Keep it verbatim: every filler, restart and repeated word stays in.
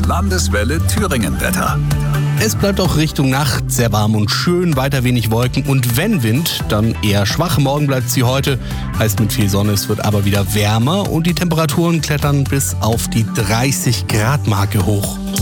Das Landeswelle Thüringen-Wetter. Es bleibt auch Richtung Nacht sehr warm und schön, weiter wenig Wolken und wenn Wind, dann eher schwach. Morgen bleibt sie heute, heißt mit viel Sonne, es wird aber wieder wärmer und die Temperaturen klettern bis auf die dreißig Grad Marke hoch.